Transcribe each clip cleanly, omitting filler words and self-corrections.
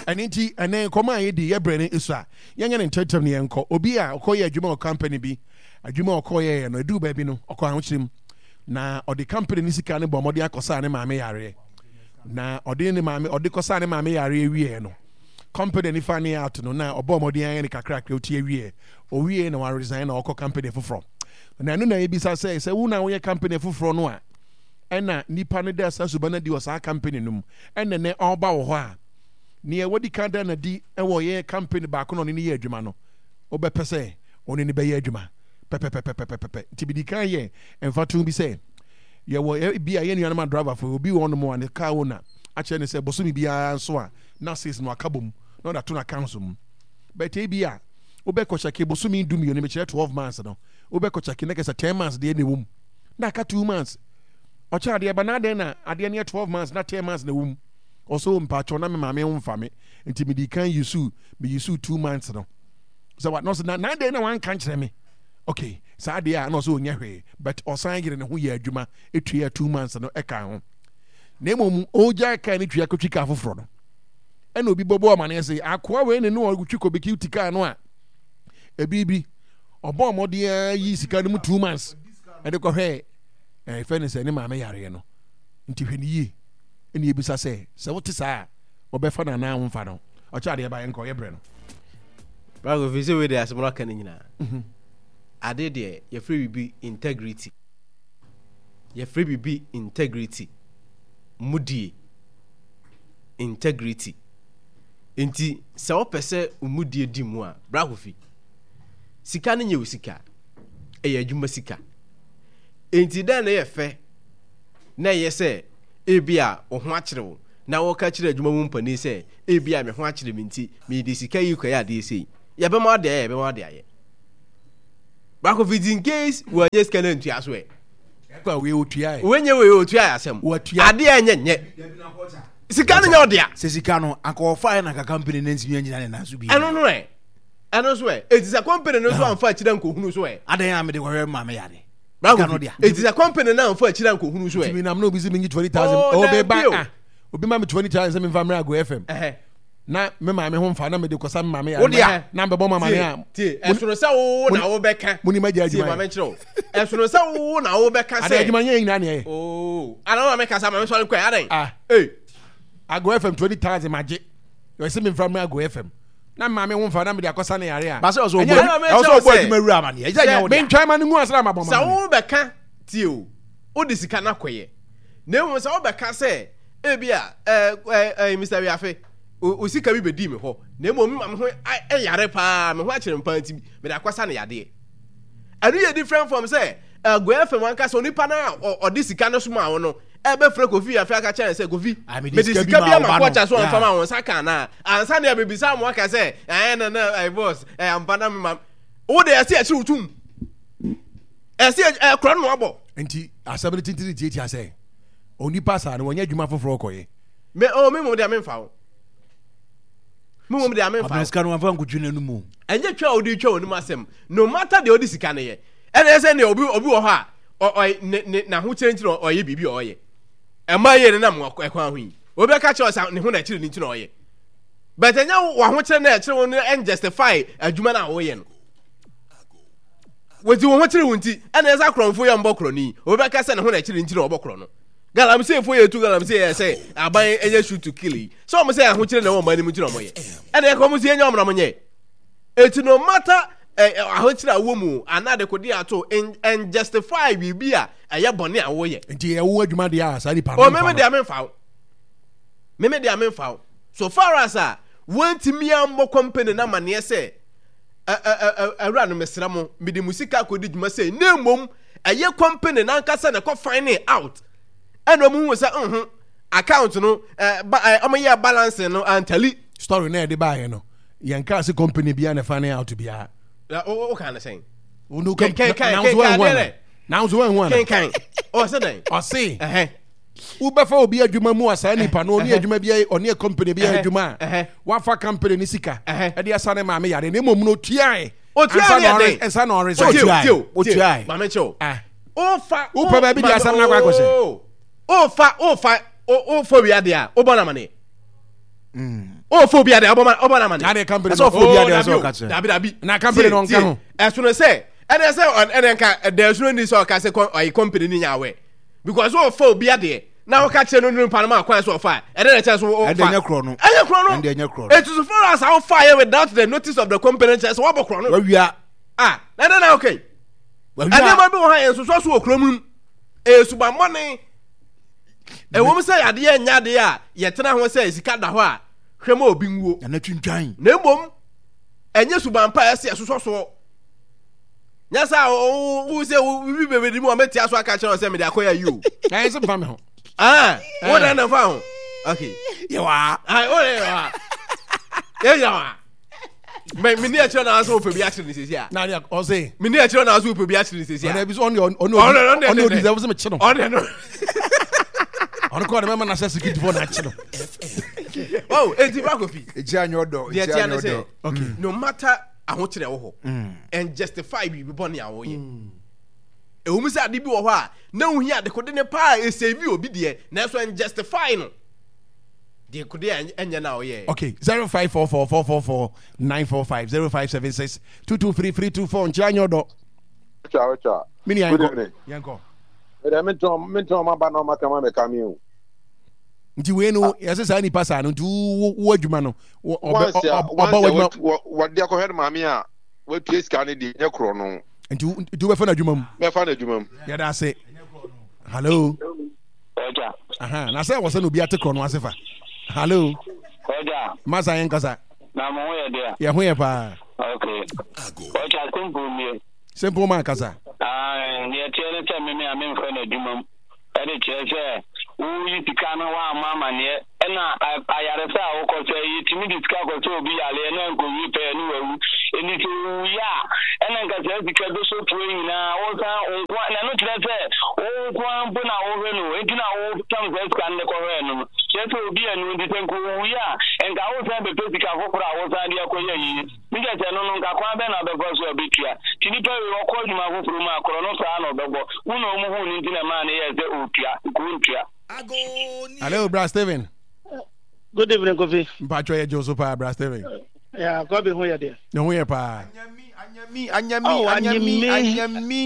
and inti and then come on the yebrene isa young and intertem ne enko obi a okoye adwuma o company bi adwuma okoye no edu ba bi no okọ ahwchim na odi company ni sika ne bomode akosa ne maame yare na odi ne maame odi kosa ne maame yare ewie no company ni fani out no na obomode yan ne kakra kra oti ewie owie na wa resign na okọ company foforo na no na ebisa say wo na wo company foforo no a ena nipa ne da sasuba na di o sa company num ena ne oba wo ho a ne wodi kanda na di e wo ye company ba ko no ne ye adwuma no obepese oni ne be ye adwuma pepe tibidi kan ye emfatu bi say ye wo bi a ye nuanama driver for obi won mo an car owner a che ne say bosomi bia nso a na says no akabom no da to na council but e bi a obekọ check bosomi dum yo ne me 12 months no obekọ check na kesa 10 months de ne wom na ka 2 months ocha de ba na de na ade ne 12 months na 10 months na wom also mpacho na me maame mfame nti me di kan yusu 2 months no so what no so na de na wan kan kire me okay sa de a no so onya hwe but osan gire ne ho ye adwuma etua 2 months no e kan ho na emom oja kan ne twa kotwika afoforo no e na obi bobo amane se akoa we ne no ogutwiko be kiutika no a ebibi obo omode yi sika no 2 months e de ko hwe fene se ne maame yare no nti hwe ni yi eni ebisa se wote saa obefa na na amfa no ocha de ba enko ye bre no brago vise we de asmora kan nyina ade de ye free bi integrity mudie integrity enti se wo pese umudie di mu a brago fi sika ne nye sika e adwuma sika enti da na ye fe na ye se ebia wo ho akyerewo na wo ka kyere adwuma mu mpani se ebia me ho akyere me nti me de sika yi kwa ya de sei ye be ma de aye back of it in case we are just can't to aswe kwa we otua wenye we otua asem ade enyenye sika no nya odia se sika no anko fa na ka company na nsimi nyina na so bi eno so it is a company no so amfa kyira nko hunu so ade ya me de wo ma me yade it is a company na amfa kyira nko hunu so mi nam no bi se me 20,000 o be ba obi ma me 20,000 se me fa mra go FM na me ma me ho mfa na me de kosa me ma me ya na be bo mama ne a esono se wo na wo beka muni ma jaji ma me kyerɛ esono se wo na wo beka se adwuma nya nyina ne ana ma me kasa ma me so kwa adan Ago FM 20,000 maje yo se me mfa me Ago FM na ma me ho mfa na me de akosa ne yare a ba se also obo adwuma wura ma ne ya nya wo me ntwan ma ne ngu asra ma boma sa wo beka tie o de sika na koye na wo se wo beka se ebia Mr. Wiafe o sika bi bedi me ho na emo me ho yare pa me ho akere mpa nti me da kwasa na yade anu ye different from say Ago FM anka so nipa na o de sika no so ma wo no ebe fre Kofi Afi aka chance Kofi me de sika bi ma kwa cha so on fama won saka na ansa na bebisa mo aka say na boss ampa na me ma wo de ase akiri utum ase kro no abo nti asability titi ase oni pasa na wonya adwuma foforo koye me mo de amemfa wo mo de amemfa abeska no afa nkudwene no mu enye twa odi twa oni masem no matter the odi sika ne ye ene se ne obi wo ha na ho kyerentire oye bibi oye ema ye ne na mo ekwan ho yi obi ka che osa ne ho na kyere ni ntire oye but enya wo ho kyere na kyere won en justify adwuma na wo ye no woti wo ho kyere wonti ene esa kronfo ye mbokro ni obi ka se ne ho na kyere ntire obokro no galam say for you to galam say aban enye shoot to kill you so mo say ho kyere na wo mani mu ntire mo ye ene ko mo say enya omra mo nye eti no matter ho kyere awo mu anade kodi ato en justify bibia eye bone awo ye nti e wo adwuma de a sa ni pa o me de amemfa so far as want me ambo company na mane say awura no mesra mo me de musika kodi dwuma say na mom eye company na nkasa na ko find out and no mu say account no amaye balance no antali story na de ba ye no yanka se company bia na find out bia o kan say unu kan now so one kan o say den o say ubefa obi adwuma mu asa nipa no oni adwuma bia oni company bia adwuma wa fa company ni sika e de asa na ma me yare na mom no tuai o tuai esa na result o tuai ma me cho o fa o pa ba bi asa na kwa kwose o fa wi ade a o bona mane o phobia de obama man na de company so phobia de so ka che dabi na company no nka ho eso no say ene say ene nka de so ni so ka say company ni nyawe because o phobia de na o ka che no no panama kwan so fa ene na che so o fa enya kro no it is for us how fire without the notice of the company so what kro no wawia na okay ene ma bi wo ha enso so okrom suba money wo mo say ade ya nya de a ye tena ho say sika da ho a hwema obi nwuo na twintwan na mbom enye suba mpa ese so nya sa wo say we bebe di mo meti aso aka kire say me de akoya you na ese mfa me ho wo na fa ho okay yawa yawa me ni a kire na aso ofe bi akire ni sesi a na dia o say me ni a kire na aso ofe bi akire ni sesi a na bi so on deserve some chino on ko na na say security for na chino enti ba kofi eji anyodo okay no matter ahokire wo ho and justify bi boni awo ye e wo say ade bi wo ho a na hu hia de kode ne pa e save obi de na so and justify no de kode anya na wo ye okay 0544444945 0576223324 nchianyodo cha mini yanko menton ma ba no ma kama me kami nti we no yase sa ni pasa no nti wo adwuma no oba dia ko head mami a we pie scan di nye kro no nti du be fa na adwuma mu ya da se hello oja na say wo se no bi ate kro no asefa hello oja masa yen kasa na mo ye dia ya ho ye pa okay oja simple man kasa ne tiere te me ame mfa na adwuma ade tiere uyi tikana wa mama ne na ayarefa a wokọ say yitimi diska ko so obi yale na nko wi pe ni wawu eni to ya ena nka say dika do so train na wo sa na no tire say o kwa mbo na wo he no enti na wo tam say scan ne ko he no say to obi anu ndi tenko ya enka wo sa be pesika fofora wo sa dia ko ye yi mi ga say no nka kwa be na be go so obi tua tini pe wo ko djuma foforo ma akoro no sa na obego wo na omo hu ni ndi na ma na ye say otua kuntua hello bra Steven. Good evening, Kofi. Mpacho ye Joseph pa bra Steven. Yeah, Kofi ho ye there. No ho ye pa. Anyami.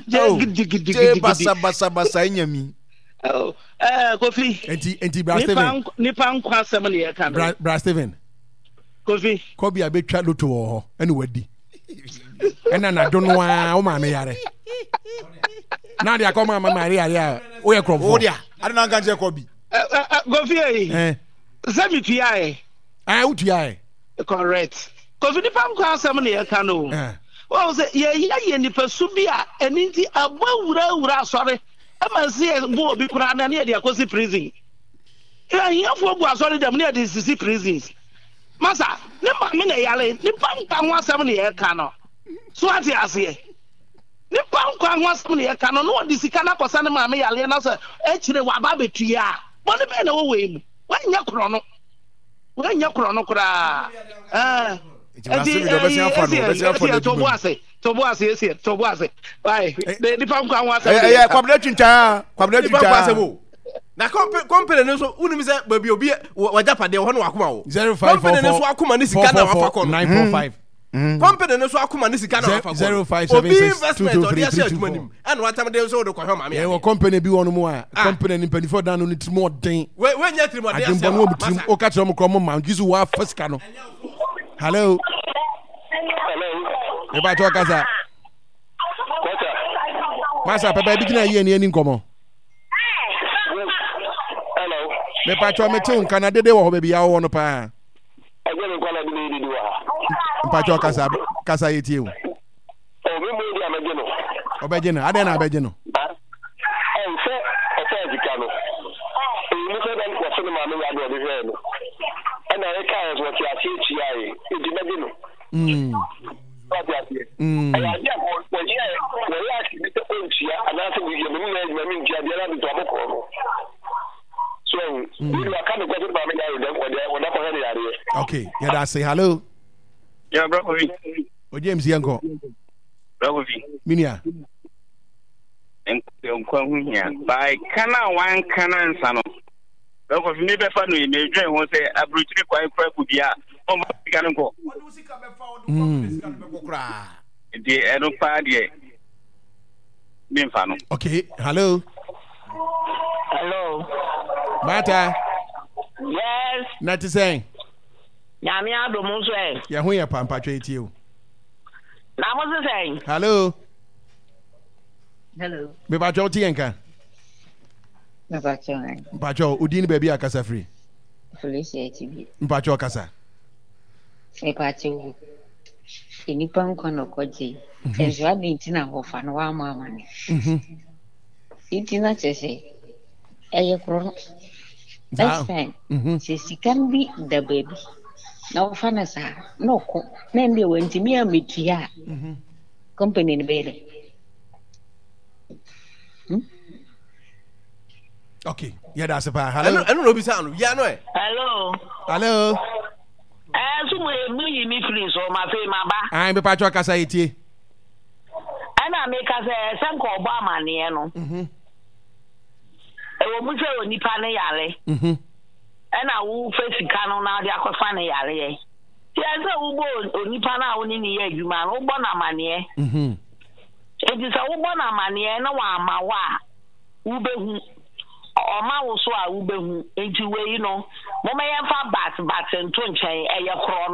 Basa anyami. Oh, Kofi. Enti bra Steven. Nipa nkwa asem na ye ka. Bra Steven. Kofi. Kobi abetwa loto ho ene wadi. Ena na do no a o ma me yare. Na dia ko ma mari yare o ye krofo. O dia. Ade na nka je Kobi. Kofi eh. Zami tuyae. Utuyae. Correct. Kofi nipa nkwa asem na ye ka no. Wo say ye nipa su bi a eni nti abawura asore. Ama se bo obi kura na ne dia kosi prison. Ya fo bu asore dem ne dia sisi prisons. Masa, ne ma me na yale, nipa nkwa ho asem na ye ka no. So ati ase. Nipa nkwa ho asem na ye ka no no di sika na kosa ne ma me yale na so echire wa ba betua. Mo ne be na wo we mu. Wanya kro no kura tobuase why the pam kwa wasa kwabna twinta na company no so unim say baby obi wajapa de ho no akoma wo 0544 company no so akoma ni sika na wafa ko 945 company no so akoma ni sika na wafa ko 0576223324 and what time dey so do ko hwe ma me e wo company bi wonu mu a company ni penifo dan no trimo den we nya trimo den ase wo mutim o ka tro mo kro mo ma gizu wa fasika no hello e ba to kasa masa pepe bi gina ye ni ani nkomo hello me pa to me tun kana dede wo be bia wo no pa agene kwala bi ni di wa mpa to kasa yetie wo o mi mo di amageno obegeno ade na abegeno se dikano ni se dan ko sene ma me ya do de he no ana e ka so ti ati ti ai e di mageno ya ko ye ya ki bi to ontia ana se bi ye me mi ntia bi na bi to aboko so we are kind of getting by me now when I okay yeah that's say hello yeah bro o James yanko bro minia en kwa hunya by kana wan kana nsano Because me be fan we me join won say abrochiri kwan kra ku bia o ma sika nko di eno pa die me mfa no. Okay, hello Mata. Yes. Not to say. Nyame adomo so e. Ya hu ya pampa tweti o. Na mo se say. Hello. Me ba jo ti enka. Me ba cho ngai. Ba jo udini baby akasa free. Felicia TV. Ba jo kasa. E pa cho. Enipa nko no koji. Ezo adi ntina ho fa no wa mama ni. Itina chese. Eye kro. That's fine. Se sikan bi da baby. Na wo fa na sa. No ko. Na ndi we ntimi ametua. Company ni bele. Okay. Yeah, that's a pa. Hello. I don't know bisa anu. Ya no e. Hello. So me me free so ma fe ma ba. Ai be pa cho kasa etie. Ana me ka se sanko obo amane no. E wo mu se onipa ne yare. Ana wo fe sika no na de akofa ne yare ye. Ya se wo bo onipa na wo ni ye adwuma no bo na amane. Enti se wo bo na amane na wa ama wa. Wo behu Oma wo so a wo behu enti we no mo me yemfa bat nto nchen eye kro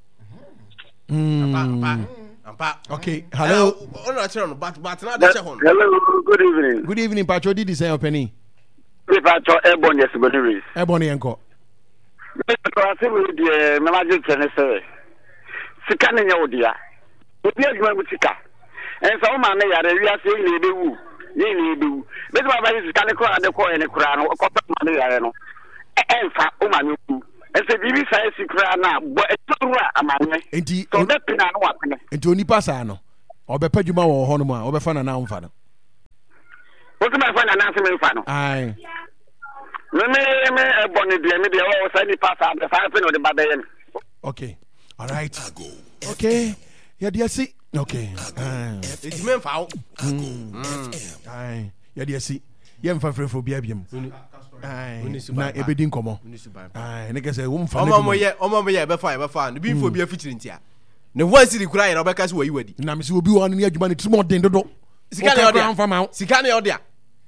no. Ampa. Okay, hello. Ona chero no bat na de che hon. Hello, good evening. Good evening, Pacho. Did you say opening? Me Pacho Ebon yes good evening. Ebon enko. Me Pacho se we de me ma je tene se. Sika ne nya odia. Obi adwuma mu sika. En sa wo ma na yare wi ase ni be wu. Ni du. Be ma ba sika ne ko ade ko ene kura no ko pa ma ne yare no. Enfa o ma ne ku. Ese bibi sa sikra na bo etura amane. Enti so be pina no wa pene. Enti oni pasa no. Obepa dwuma wo ho no mu a obefa na na mfa no. What my friend and answer me fano. Aye. Me boni de me de o say ni pass am the 5 no the babayen. Okay. All right. Okay. Yeah, dear see. Okay. It's men foul. Aye. Yeah, dear see. Yem fa frefo bia biam. Aye. Na ebedi nkomo. Aye, nigga say wo mfa na. Omo ye be fa. No bi fo bia fitiri ntia. Ne ho asiri kura ye obeka se wayi wadi. Na me se obi wo ni adwuma ne trimo den dodo. Sika ne odia. Sika ne odia.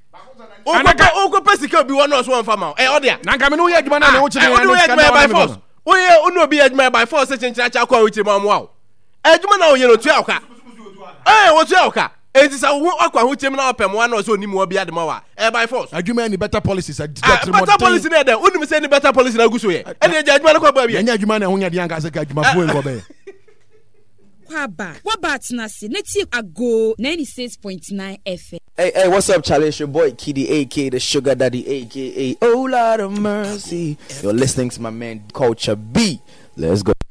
O ko sika bi wono so wonfa ma. Odia. Na nka me no ye adwuma na ne wo chire na ne sika by force. Oye onu obi adwuma by force chenchira cha kwa wo chire ma mo. Adwuma na oye no tu awka. Wo tu awka. Enti sa wo akwa ho chim na opem one so onimu obi ade ma wa. By force. Adwuma ni better policies. Better policy na dey. Onim say ni better policy na guso ye. Ene adwuma na kwa ba bi. Enya adwuma na ho nya de anka se ka adwuma fo ngo be. Kwaba, wabatnasi, neti ago 96.9 FM. Hey, what's up, Charlie? It's your boy Kiddy, aka the Sugar Daddy, aka Oh Lord of Mercy. You're listening to my man Culture B. Let's go.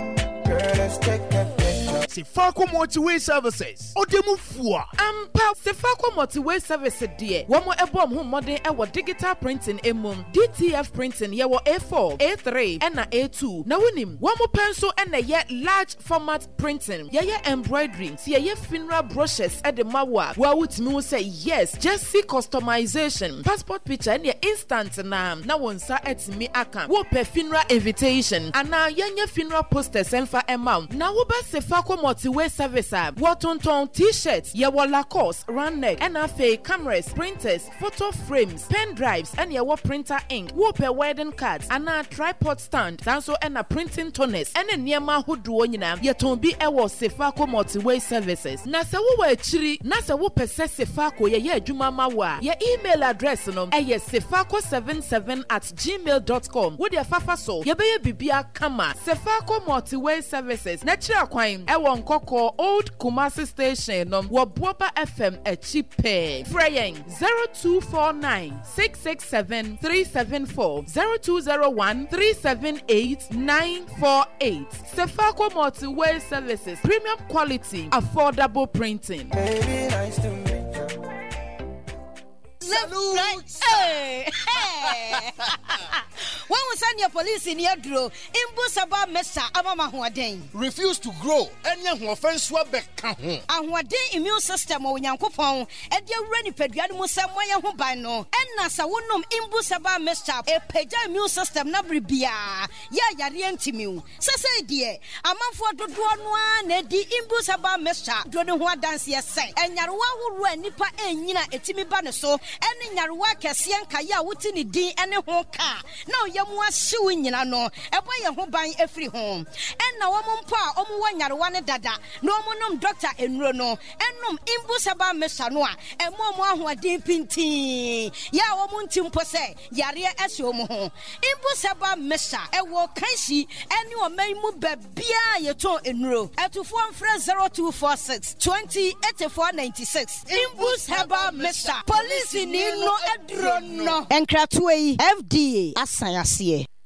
Sefako Motorway Services. Odemufua. Ampa Sefako Motorway Services dear. Wamo ebom hu modern ewo digital printing emum. DTF printing yewo A4, A3 and A2. Na winim wamo pencil and ye large format printing. Ye embroidery. Si ye funeral brochures at the mawa. Wa wutimi wo say yes. Just see customization. Passport picture and ye instant na wonsa etimi aka. Wo pe funeral invitation. Ana ye funeral posters enfa amount. Na wo ba Sefako Motorway Service Watonton t-shirts, yawa Lacoste, round neck, NFA cameras, printers, photo frames, pen drives, and yawa printer ink, whoop wedding cards, and a tripod stand, also and a printing toners, and a Niama Huduonina, Yatombi Ewo Sefako Motorway Services. Nasa wo chiri, Nasa wo pese Sefako ye Juma Mawa, your email address no, sefako77@gmail.com. With your fafa so, yabe bibia kama, Sefako Motorway Services, natural crime, Ewo Nkoko Old Kumasi Station Wabuaba FM Echipe Freying 0249-667-374 0201-378-948 Sefako Motorway Services Premium Quality Affordable Printing. Baby, nice to meet you. Hey. When we send your police in your draw, Imbusaba Mesa Amama Huaden. Refuse to grow. Any offense wabeka. And what day immune system or Yankopon, and your ready pediatric Samoya Hubano, and Nasa Wunum Imbusaba Mesa, a peja immune system Nabribia. Ya Yarientimu. Sasa dear, a man for the one, Eddie Imbusaba Mesa, Dronua dance say, and Yarwa who ran Nipa and Nina Etimi Banaso, and in Yarwa Cassian Kaya Wutini D and a whole car. Now Yamwa suing you know, a boy who buy every home. And now one pa, one Yarwana Dada, no monum doctor and Rono, and num Imbusaba Mesanoa, and more who are deep in tea. Ya womuntim pose, Yaria Esomo. Imbusaba Mesa, a walk Kaisi, and you may move Bia Yato in row at 0246 20 8496. Imbusaba Mesa, police in no edrono, and Kratway FDA, as I see.